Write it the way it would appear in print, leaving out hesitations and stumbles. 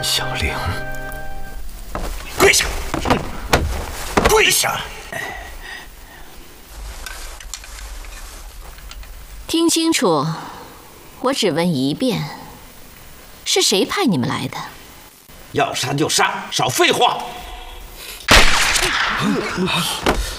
小玲，跪下！跪下！ 听清楚，我只问一遍，是谁派你们来的？ 要杀就杀，少废话！